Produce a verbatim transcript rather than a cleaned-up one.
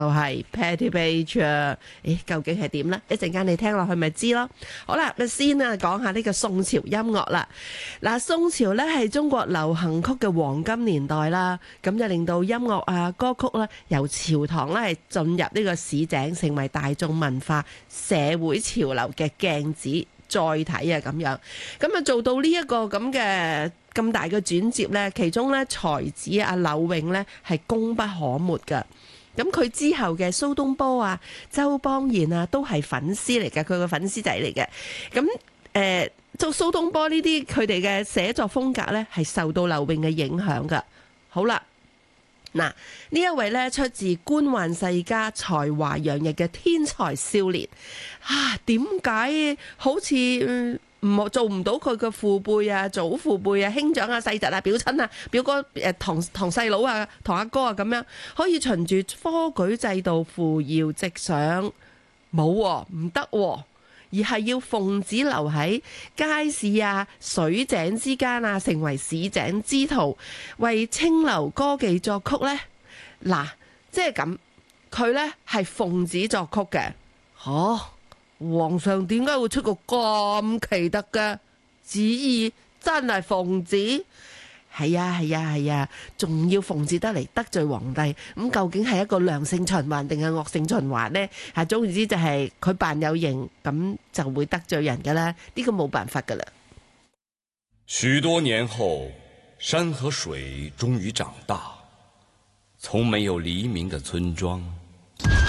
就係 Patti Page 啊，誒，究竟係點呢？一陣間你聽落去咪知咯。好啦，咁先啊講下呢個宋朝音樂啦。嗱，宋朝呢係中國流行曲嘅黃金年代啦，咁就令到音樂啊歌曲啦由朝堂咧係進入呢個市井，成為大眾文化社會潮流嘅鏡子載體啊咁樣。咁啊做到呢一個咁嘅咁大嘅轉折呢，其中呢才子阿柳永呢係功不可沒噶。咁佢之後嘅蘇東坡啊、周邦賢啊，都係粉絲嚟嘅，佢個粉絲仔嚟嘅。咁誒，做蘇東坡呢啲，佢哋嘅寫作風格呢，係受到柳永嘅影響噶。好啦，嗱呢一位呢，出自官宦世家、才華洋溢嘅天才少年啊，點解好似？嗯唔做唔到佢嘅父輩啊、祖父輩啊、兄長啊、細侄啊、表親啊、表哥誒、堂堂細佬啊、堂阿哥啊咁樣，可以循住科舉制度扶搖直上，冇喎，唔得喎，而係要奉旨留喺街市啊、水井之間啊，成為市井之徒，為清流歌妓作曲呢。嗱，即係咁，佢呢係奉旨作曲嘅，嚇。皇上點解會出個咁奇特嘅旨意？真係奉旨？係啊係啊係啊，仲要奉旨得嚟得罪皇帝？咁究竟係一個良性循環定係惡性循環呢？係總言之就係佢扮有型，咁就會得罪人噶啦，呢個冇辦法噶啦。 許多年後，山和水終於長大，從沒有黎明的村莊。